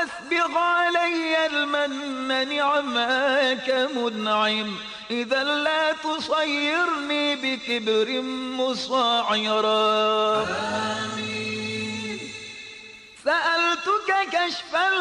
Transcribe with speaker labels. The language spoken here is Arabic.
Speaker 1: وأسبغ علي المن نعماك منعم، إذا لا تصيرني بكبر مصاعرا. آمين. سألتك كشف